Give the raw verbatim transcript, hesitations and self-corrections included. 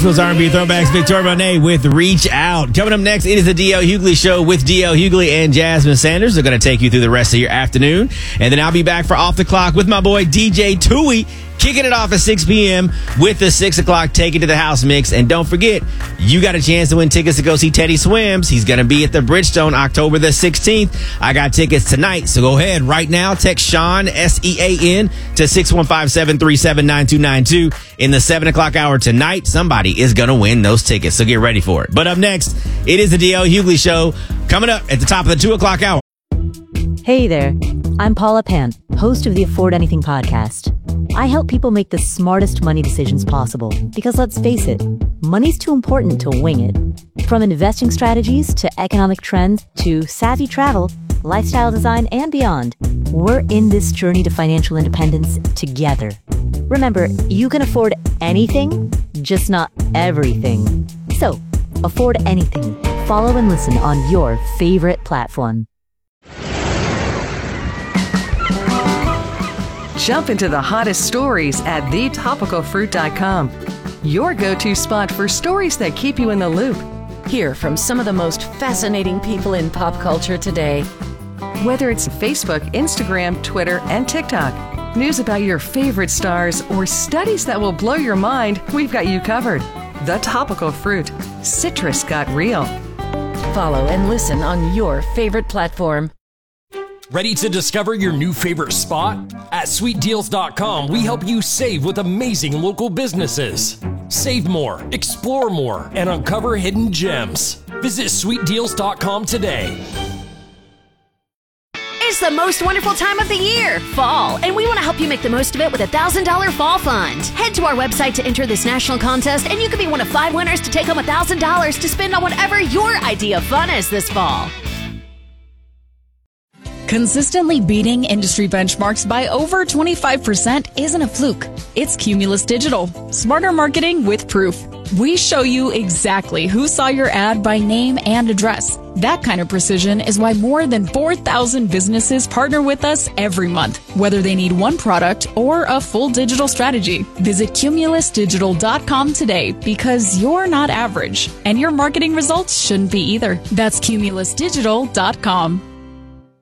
Nashville's R and B throwbacks, Victoria Monet with Reach Out. Coming up next, it is the D L. Hughley Show with D L. Hughley and Jasmine Sanders. They're going to take you through the rest of your afternoon. And then I'll be back for Off the Clock with my boy D J Tui, kicking it off at six p.m. with the six o'clock Take It to the House mix. And don't forget, you got a chance to win tickets to go see Teddy Swims. He's going to be at the Bridgestone October the sixteenth. I got tickets tonight, so go ahead right now. Text Sean, S E A N, to six one five, seven three seven, nine two nine two. In the seven o'clock hour tonight, somebody is going to win those tickets, so get ready for it. But up next, it is the D L. Hughley Show, coming up at the top of the two o'clock hour. Hey there, I'm Paula Pant, host of the Afford Anything podcast. I help people make the smartest money decisions possible because, let's face it, money's too important to wing it. From investing strategies to economic trends to savvy travel, lifestyle design, and beyond, we're in this journey to financial independence together. Remember, you can afford anything, just not everything. So, afford anything. Follow and listen on your favorite platform. Jump into the hottest stories at the topical fruit dot com. Your go-to spot for stories that keep you in the loop. Hear from some of the most fascinating people in pop culture today. Whether it's Facebook, Instagram, Twitter, and TikTok, news about your favorite stars, or studies that will blow your mind, we've got you covered. The Topical Fruit. Citrus got real. Follow and listen on your favorite platform. Ready to discover your new favorite spot? At sweet deals dot com, we help you save with amazing local businesses. Save more, explore more, and uncover hidden gems. Visit sweet deals dot com today. It's the most wonderful time of the year, fall, and we want to help you make the most of it with a one thousand dollars fall fund. Head to our website to enter this national contest, and you could be one of five winners to take home one thousand dollars to spend on whatever your idea of fun is this fall. Consistently beating industry benchmarks by over twenty-five percent isn't a fluke. It's Cumulus Digital. Smarter marketing with proof. We show you exactly who saw your ad by name and address. That kind of precision is why more than four thousand businesses partner with us every month, whether they need one product or a full digital strategy. Visit cumulus digital dot com today because you're not average, and your marketing results shouldn't be either. That's cumulus digital dot com.